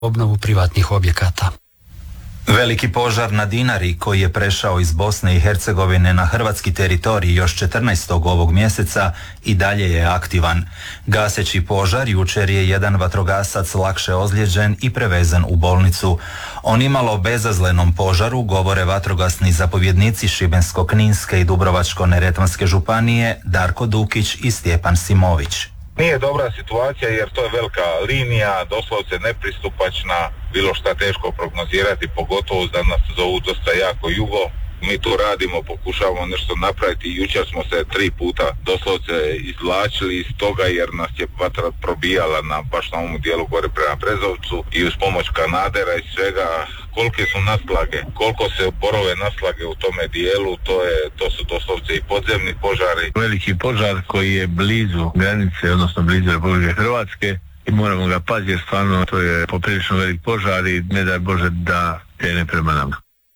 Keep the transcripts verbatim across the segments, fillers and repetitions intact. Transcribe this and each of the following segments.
obnovu privatnih objekata. Veliki požar na Dinari koji je prešao iz Bosne i Hercegovine na hrvatski teritorij još četrnaestog ovog mjeseca i dalje je aktivan. Gaseći požar jučer je jedan vatrogasac lakše ozlijeđen i prevezan u bolnicu. O nimalo bezazlenom požaru govore vatrogasni zapovjednici Šibensko-kninske i Dubrovačko-neretvanske županije Darko Dukić i Stjepan Simović. Nije dobra situacija jer to je velika linija, doslovce nepristupačna, bilo šta teško prognozirati, pogotovo da nas zovu dosta jako jugo. Mi tu radimo, pokušavamo nešto napraviti. Jučer smo se tri puta doslovce izvlačili iz toga jer nas je vatra probijala na, baš na ovom dijelu gore prema Brezovcu i uz pomoć kanadera i svega. Kolike su naslage, koliko se borove naslage u tome dijelu, to, je, to su doslovce i podzemni požari. Veliki požar koji je blizu granice, odnosno blizu Republike Hrvatske i moramo ga paziti jer stvarno to je poprilično velik požar i ne daj Bože da krene prema nama.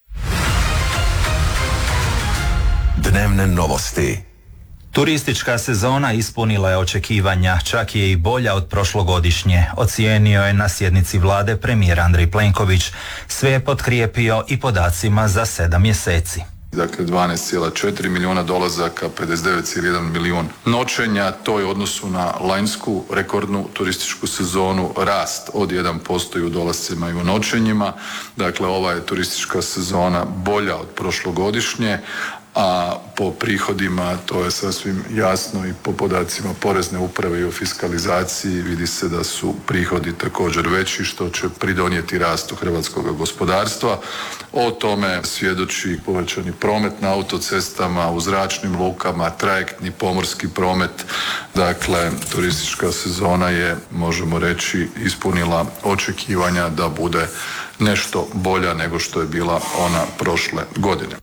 Dnevne novosti. Turistička sezona ispunila je očekivanja, čak je i bolja od prošlogodišnje, ocijenio je na sjednici vlade premijer Andrej Plenković. Sve je potkrijepio i podacima za sedam mjeseci. Dakle, dvanaest zarez četiri milijuna dolazaka, pedeset devet zarez jedan milijun noćenja, to je u odnosu na lanjsku rekordnu turističku sezonu rast od jedan posto i u dolascima i u noćenjima. Dakle, ova je turistička sezona bolja od prošlogodišnje, a po prihodima to je sasvim jasno i po podacima Porezne uprave i o fiskalizaciji vidi se da su prihodi također veći što će pridonijeti rastu hrvatskog gospodarstva. O tome svjedoči povećani promet na autocestama, u zračnim lukama, trajektni pomorski promet. Dakle, turistička sezona je, možemo reći, ispunila očekivanja da bude nešto bolja nego što je bila ona prošle godine.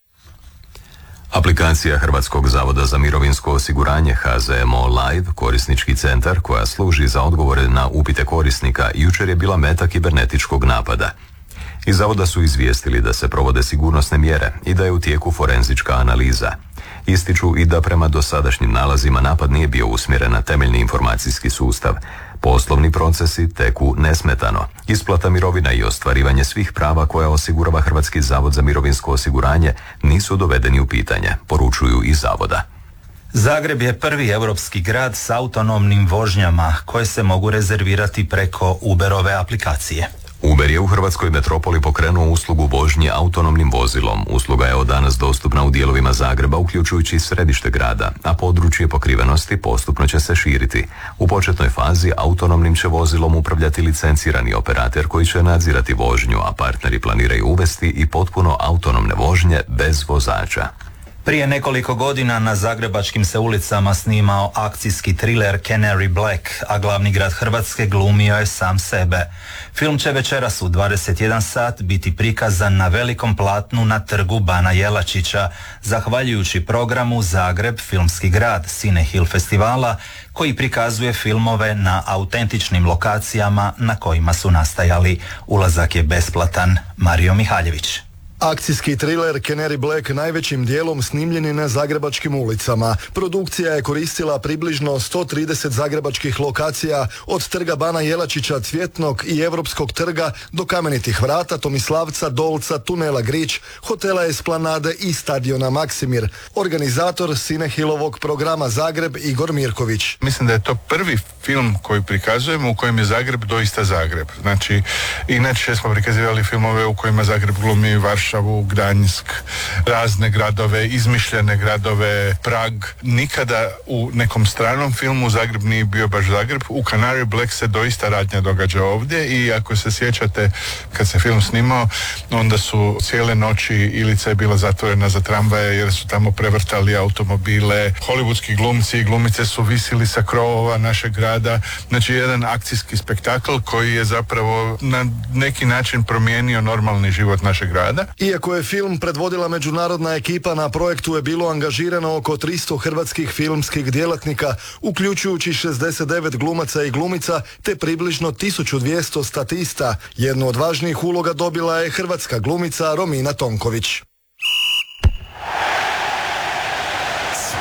Aplikacija Hrvatskog zavoda za mirovinsko osiguranje H Z M O Live, korisnički centar koja služi za odgovore na upite korisnika, jučer je bila meta kibernetičkog napada. Iz zavoda su izvijestili da se provode sigurnosne mjere i da je u tijeku forenzička analiza. Ističu i da prema dosadašnjim nalazima napad nije bio usmjeren na temeljni informacijski sustav. Poslovni procesi teku nesmetano. Isplata mirovina i ostvarivanje svih prava koja osigurava Hrvatski zavod za mirovinsko osiguranje nisu dovedeni u pitanje, poručuju iz zavoda. Zagreb je prvi europski grad s autonomnim vožnjama koje se mogu rezervirati preko Uberove aplikacije. Uber je u hrvatskoj metropoli pokrenuo uslugu vožnje autonomnim vozilom. Usluga je od danas dostupna u dijelovima Zagreba, uključujući središte grada, a područje pokrivenosti postupno će se širiti. U početnoj fazi autonomnim će vozilom upravljati licencirani operater koji će nadzirati vožnju, a partneri planiraju uvesti i potpuno autonomne vožnje bez vozača. Prije nekoliko godina na zagrebačkim se ulicama snimao akcijski triler Canary Black, a glavni grad Hrvatske glumio je sam sebe. Film će večeras u dvadeset jedan sat biti prikazan na velikom platnu na trgu Bana Jelačića, zahvaljujući programu Zagreb filmski grad Cinehill festivala, koji prikazuje filmove na autentičnim lokacijama na kojima su nastajali. Ulazak je besplatan. Mario Mihaljević. Akcijski triler Canary Black najvećim dijelom snimljen je na zagrebačkim ulicama. Produkcija je koristila približno sto trideset zagrebačkih lokacija od trga Bana Jelačića, Cvjetnog i Europskog trga do Kamenitih vrata, Tomislavca, Dolca, tunela Grič, hotela Esplanade i stadiona Maksimir. Organizator Cinehillovog programa Zagreb Igor Mirković. Mislim da je to prvi film koji prikazujemo u kojem je Zagreb doista Zagreb. Znači, inače smo prikazivali filmove u kojima Zagreb glumi Varšavu, Gdanjsk, razne gradove, izmišljene gradove, Prag. Nikada u nekom stranom filmu Zagreb nije bio baš Zagreb. U Canary Black se doista radnja događa ovdje i ako se sjećate kad se film snimao, onda su cijele noći Ilica je bila zatvorena za tramvaje jer su tamo prevrtali automobile. Hollywoodski glumci i glumice su visili sa krovova našeg grada. Znači jedan akcijski spektakl koji je zapravo na neki način promijenio normalni život našeg grada. Iako je film predvodila međunarodna ekipa, na projektu je bilo angažirano oko tristo hrvatskih filmskih djelatnika, uključujući šezdeset devet glumaca i glumica, te približno tisuću dvjesto statista. Jednu od važnijih uloga dobila je hrvatska glumica Romina Tonković.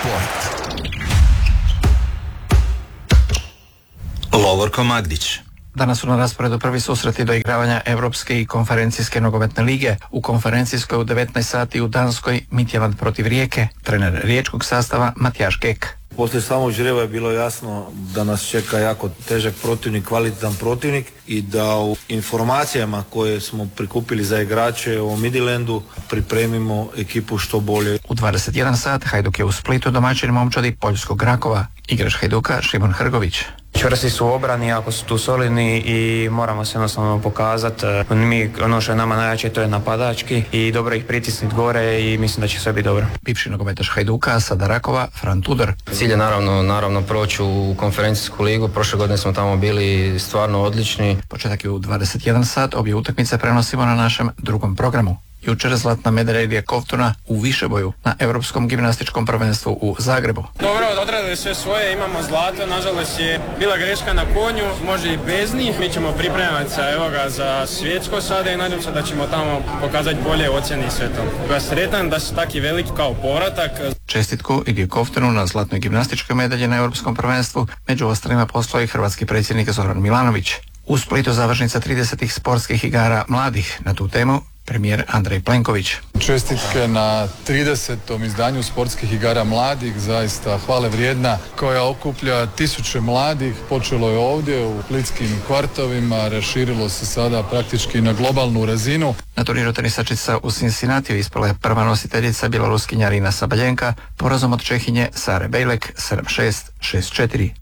Lovorko Magdić. Danas su na rasporedu prvi susreti doigravanja Europske i konferencijske nogometne lige. U konferencijskoj u devetnaest sati u Danskoj Midtjylland protiv Rijeke, trener riječkog sastava Matijaš Kek. Poslije samog žreba je bilo jasno da nas čeka jako težak protivnik, kvalitetan protivnik i da u informacijama koje smo prikupili za igrače u Midtjyllandu pripremimo ekipu što bolje. U dvadeset jedan sat Hajduk je u Splitu domaćin momčadi poljskog Rakova. Igrač Hajduka Šimon Hrgović. Čvrsti su u obrani, jako su tu solidni i moramo se jednostavno pokazati. Mi, ono što je nama najjače, to je napadački i dobro ih pritisniti gore i mislim da će sve biti dobro. Bivši nogometaš Hajduka, sada Rakova, Fran Tudor. Cilj je naravno, naravno proći u konferencijsku ligu. Prošle godine smo tamo bili stvarno odlični. Početak je u dvadeset jedan sat, obje utakmice prenosimo na našem drugom programu. Jučer zlatna medalja Ilije Kovtuna u višeboju na Europskom gimnastičkom prvenstvu u Zagrebu. Dobro, odradili sve svoje, imamo zlato, nažalost je bila greška na konju, može i bez njih. Mi ćemo pripremati se evo ga za svjetsko sada i nadam se da ćemo tamo pokazati bolje ocjene i sve to. Ja sretan da su taki veliki kao povratak. Čestitku Ilije Kovtunu na zlatnoj gimnastičkoj medalji na Europskom prvenstvu među ostalima poslao i hrvatski predsjednik Zoran Milanović. U Splitu završnica tridesetih sportskih igara mladih. Na tu temu premijer Andrej Plenković. Čestitke na tridesetom izdanju sportskih igara mladih, zaista hvale vrijedna, koja okuplja tisuće mladih. Počelo je ovdje u splitskim kvartovima, raširilo se sada praktički na globalnu razinu. Na turniru tenisačica u Cincinnatiju ispala je prva nositeljica bjeloruskinja Arina Sabaljenka porazom od Čehinje Sare Bejlek sedam šest, šest četiri.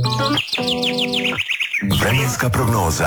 Vremenska prognoza.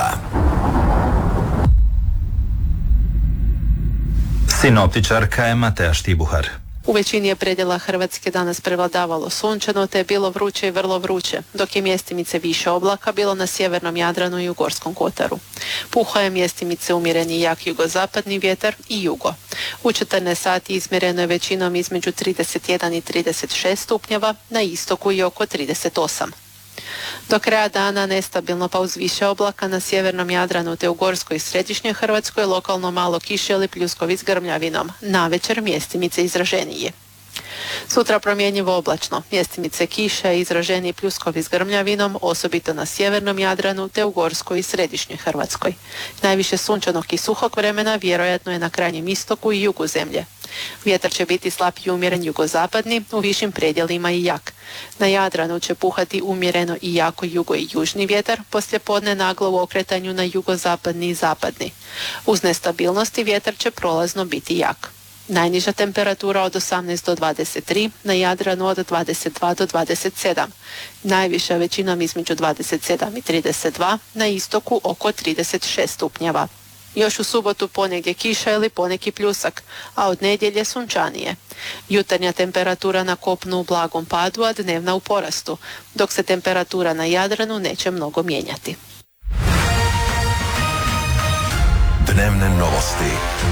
Sinoptičarka je Mateja Štibuhar. U većini je predjela Hrvatske danas prevladavalo sunčano, te je bilo vruće i vrlo vruće, dok je mjestimice više oblaka bilo na sjevernom Jadranu i u Gorskom kotaru. Puhao je mjestimice umjereni jak jugozapadni vjetar i jugo. U četrnaest sati izmjereno je većinom između trideset jedan i trideset šest stupnjeva, na istoku i oko trideset osam. Do kraja dana nestabilno pa uz više oblaka na sjevernom Jadranu te u Gorskoj i središnjoj Hrvatskoj lokalno malo kiše ili pljuskovi s grmljavinom. Navečer mjestimice izraženije. Sutra promjenjivo oblačno, mjestimice kiše i izraženi pljuskovi s grmljavinom, osobito na sjevernom Jadranu te u Gorskoj i središnjoj Hrvatskoj. Najviše sunčanog i suhog vremena vjerojatno je na krajnjem istoku i jugu zemlje. Vjetar će biti slab i umjeren jugozapadni, u višim predjelima i jak. Na Jadranu će puhati umjereno i jako jugo i južni vjetar, poslijepodne naglo u okretanju na jugozapadni i zapadni. Uz nestabilnosti vjetar će prolazno biti jak. Najniža temperatura od osamnaest do dvadeset tri, na Jadranu od dvadeset dva do dvadeset sedam. Najviša većinom između dvadeset sedam i trideset dva, na istoku oko trideset šest stupnjeva. Još u subotu ponegdje kiša ili poneki pljusak, a od nedjelje sunčanije. Jutarnja temperatura na kopnu u blagom padu, a dnevna u porastu, dok se temperatura na Jadranu neće mnogo mijenjati. Dnevne novosti.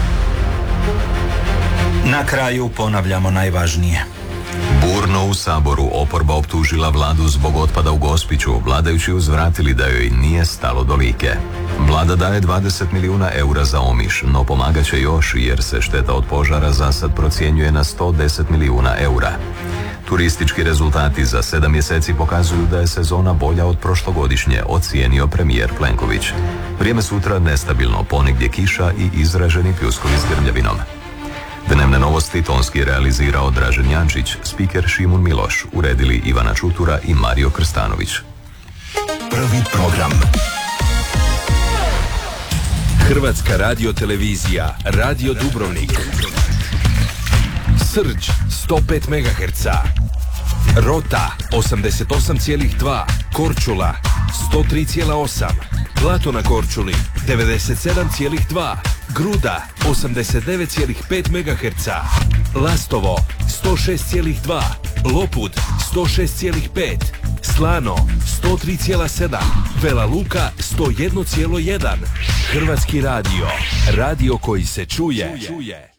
Na kraju ponavljamo najvažnije. Burno u Saboru oporba optužila vladu zbog otpada u Gospiću, vladajući uzvratili da joj nije stalo do Like. Vlada daje dvadeset milijuna eura za Omiš, no pomagat će još jer se šteta od požara za sad procjenjuje na sto deset milijuna eura. Turistički rezultati za sedam mjeseci pokazuju da je sezona bolja od prošlogodišnje, ocijenio premijer Plenković. Vrijeme sutra nestabilno, ponegdje kiša i izraženi pljuskovi s grmljavinom. Dnevne novosti tonski realizirao Dražen Jančić, spiker Šimun Miloš, uredili Ivana Čutura i Mario Krstanović. Prvi program. Hrvatska radiotelevizija, Radio Dubrovnik. Srđ sto pet megaherca. Rota osamdeset osam zarez dva, Korčula sto tri zarez osam, Blato na Korčuli devedeset sedam zarez dva, Gruda osamdeset devet zarez pet megaherca, Lastovo sto šest zarez dva, Lopud sto šest zarez pet, Slano sto tri zarez sedam, Vela Luka sto jedan zarez jedan. Hrvatski radio, radio koji se čuje.